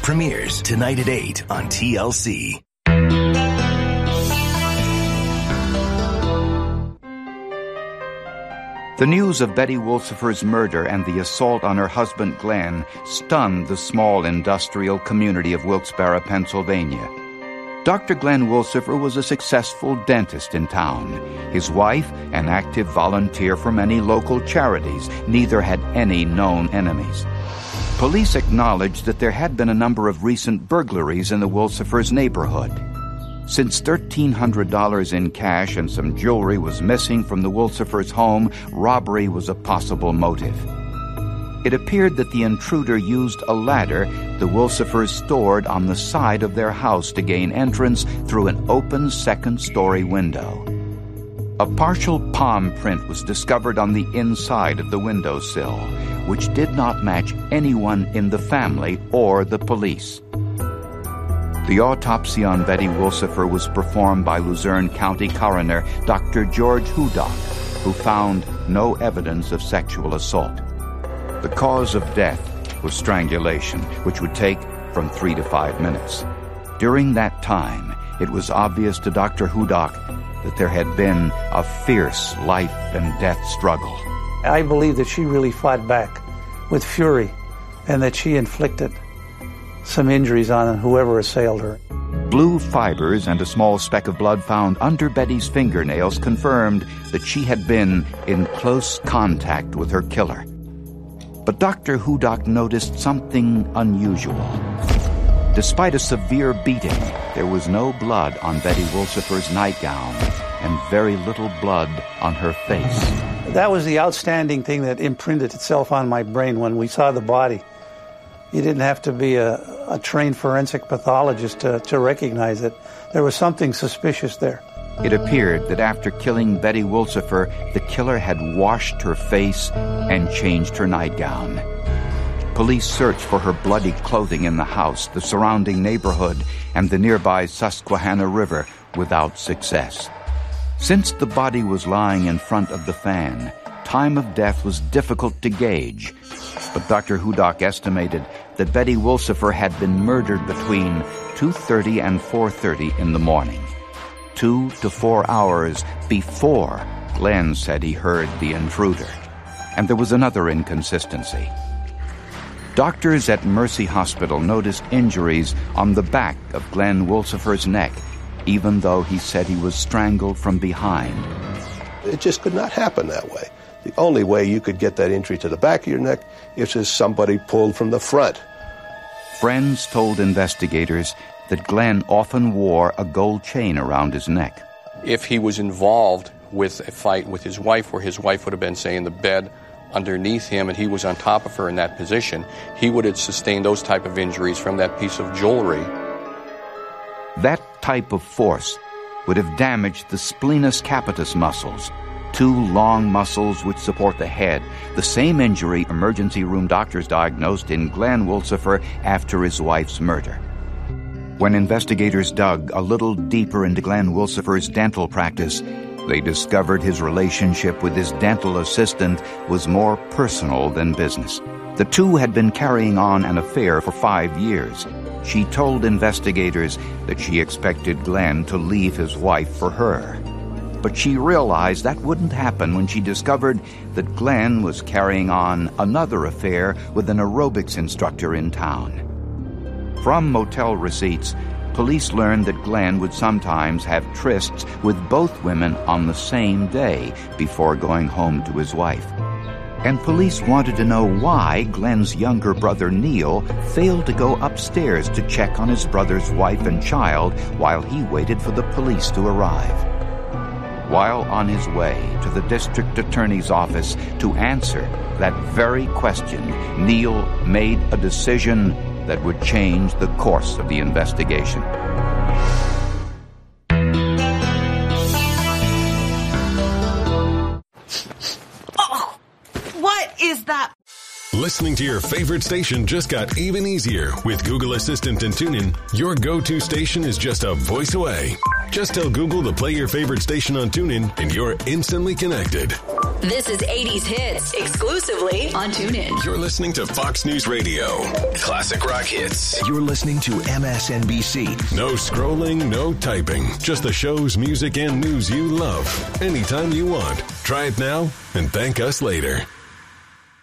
premieres tonight at 8 on TLC. The news of Betty Wolsifer's murder and the assault on her husband Glenn stunned the small industrial community of Wilkes-Barre, Pennsylvania. Dr. Glenn Wolsifer was a successful dentist in town. His wife, an active volunteer for many local charities, neither had any known enemies. Police acknowledged that there had been a number of recent burglaries in the Wolsifers' neighborhood. Since $1,300 in cash and some jewelry was missing from the Wolsifers' home, robbery was a possible motive. It appeared that the intruder used a ladder the Wolsifers stored on the side of their house to gain entrance through an open second-story window. A partial palm print was discovered on the inside of the windowsill, which did not match anyone in the family or the police. The autopsy on Betty Wolsifer was performed by Luzerne County Coroner Dr. George Hudak, who found no evidence of sexual assault. The cause of death was strangulation, which would take from 3 to 5 minutes. During that time, it was obvious to Dr. Hudak that there had been a fierce life and death struggle. I believe that she really fought back with fury and that she inflicted some injuries on whoever assailed her. Blue fibers and a small speck of blood found under Betty's fingernails confirmed that she had been in close contact with her killer. But Dr. Hudak noticed something unusual. Despite a severe beating, there was no blood on Betty Wolsifer's nightgown and very little blood on her face. That was the outstanding thing that imprinted itself on my brain when we saw the body. You didn't have to be a trained forensic pathologist to recognize it. There was something suspicious there. It appeared that after killing Betty Wolsifer, the killer had washed her face and changed her nightgown. Police searched for her bloody clothing in the house, the surrounding neighborhood, and the nearby Susquehanna River without success. Since the body was lying in front of the fan, time of death was difficult to gauge, but Dr. Hudak estimated that Betty Wolsifer had been murdered between 2:30 and 4:30 in the morning, 2 to 4 hours before Glenn said he heard the intruder. And there was another inconsistency. Doctors at Mercy Hospital noticed injuries on the back of Glenn Wolsifer's neck, even though he said he was strangled from behind. It just could not happen that way. The only way you could get that injury to the back of your neck is if somebody pulled from the front. Friends told investigators that Glenn often wore a gold chain around his neck. If he was involved with a fight with his wife, where his wife would have been, say, in the bed underneath him and he was on top of her in that position, he would have sustained those type of injuries from that piece of jewelry. That type of force would have damaged the splenius capitis muscles, 2 long muscles which support the head, the same injury emergency room doctors diagnosed in Glenn Wolsifer after his wife's murder. When investigators dug a little deeper into Glenn Wolsifer's dental practice, they discovered his relationship with his dental assistant was more personal than business. The two had been carrying on an affair for 5 years. She told investigators that she expected Glenn to leave his wife for her. But she realized that wouldn't happen when she discovered that Glenn was carrying on another affair with an aerobics instructor in town. From motel receipts, police learned that Glenn would sometimes have trysts with both women on the same day before going home to his wife. And police wanted to know why Glenn's younger brother Neil failed to go upstairs to check on his brother's wife and child while he waited for the police to arrive. While on his way to the district attorney's office to answer that very question, Neil made a decision that would change the course of the investigation. Oh, what is that? Listening to your favorite station just got even easier with Google Assistant and TuneIn. Your go-to station is just a voice away. Just tell Google to play your favorite station on TuneIn and you're instantly connected. This is 80s Hits, exclusively on TuneIn. You're listening to Fox News Radio. Classic rock hits. You're listening to MSNBC. No scrolling, no typing. Just the shows, music, and news you love. Anytime you want. Try it now and thank us later.